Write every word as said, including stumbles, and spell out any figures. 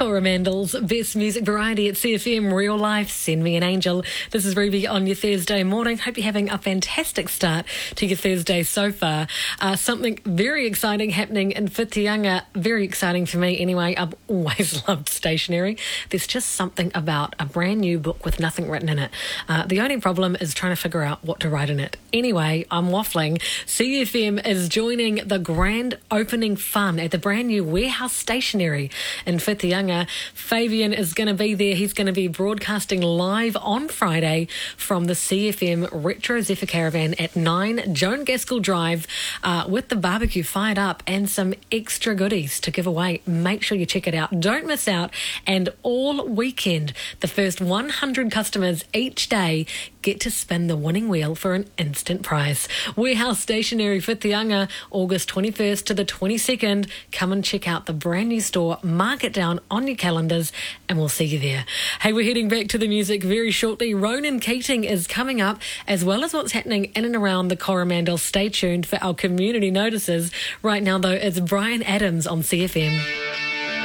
Coromandel's Best Music Variety at C F M, Real Life, Send Me an Angel. This is Ruby on your Thursday morning. Hope you're having a fantastic start to your Thursday so far. Uh, something very exciting happening in Whitianga. Very exciting for me anyway. I've always loved stationery. There's just something about a brand new book with nothing written in it. Uh, the only problem is trying to figure out what to write in it. Anyway, I'm waffling. C F M is joining the grand opening fun at the brand new Warehouse Stationery in Whitianga. Fabian is going to be there. He's going to be broadcasting live on Friday from the C F M Retro Zephyr Caravan at nine Joan Gaskell Drive uh, with the barbecue fired up and some extra goodies to give away. Make sure you check it out. Don't miss out. And all weekend, the first one hundred customers each day get to spin the winning wheel for an instant prize. Warehouse Stationery Whitianga, August twenty-first to the twenty-second. Come and check out the brand new store. Mark it down on your calendars and we'll see you there. Hey, we're heading back to the music very shortly. Ronan Keating is coming up, as well as what's happening in and around the Coromandel. Stay tuned for our community notices. Right now, though, it's Brian Adams on C F M.